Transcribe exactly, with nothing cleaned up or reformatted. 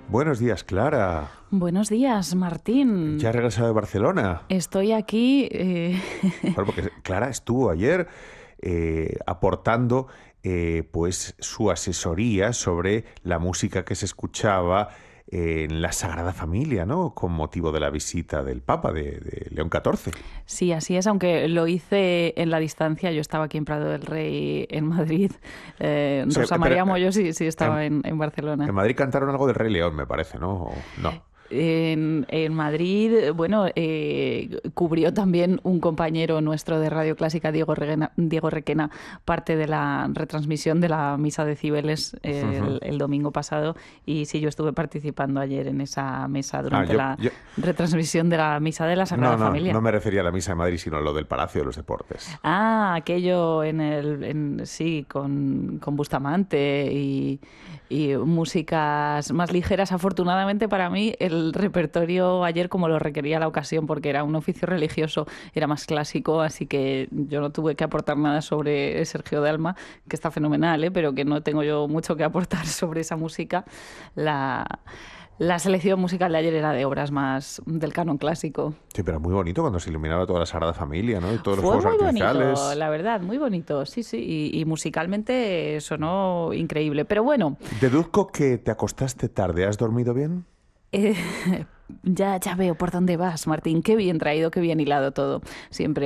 Buenos días, Clara. Buenos días, Martín. ¿Ya has regresado de Barcelona? Estoy aquí... Eh... Bueno, porque Clara estuvo ayer eh, aportando eh, pues su asesoría sobre la música que se escuchaba en la Sagrada Familia, ¿no? Con motivo de la visita del Papa de, de León catorce. Sí, así es, aunque lo hice en la distancia. Yo estaba aquí en Prado del Rey, en Madrid. Eh, O sea, Rosa pero, María Moyo sí, sí estaba en, en, en Barcelona. en Madrid cantaron algo del Rey León, me parece, ¿no? No. En, en Madrid, bueno, eh, cubrió también un compañero nuestro de Radio Clásica, Diego, Reguena, Diego Requena, parte de la retransmisión de la Misa de Cibeles el, Uh-huh. el domingo pasado. Y sí, yo estuve participando ayer en esa mesa Ah, durante yo, la yo... retransmisión de la Misa de la Sagrada No, no, Familia. no me refería a la Misa de Madrid, sino a lo del Palacio de los Deportes. Ah, aquello en el, en, sí, con, con Bustamante y, y músicas más ligeras. Afortunadamente para mí el repertorio ayer, como lo requería la ocasión, porque era un oficio religioso, era más clásico, así que yo no tuve que aportar nada sobre Sergio Dalma, que está fenomenal, ¿eh? Pero que no tengo yo mucho que aportar sobre esa música. La... La selección musical de ayer era de obras más del canon clásico. Sí, pero muy bonito cuando se iluminaba toda la Sagrada Familia, ¿no? Y todos los Fue fuegos muy bonito, artificiales. la verdad, muy bonito, sí, sí, y, y musicalmente sonó increíble. Pero bueno, Deduzco que te acostaste tarde. ¿Has dormido bien? eh, ya, ya veo por dónde vas, Martín. Qué bien traído, qué bien hilado todo. Siempre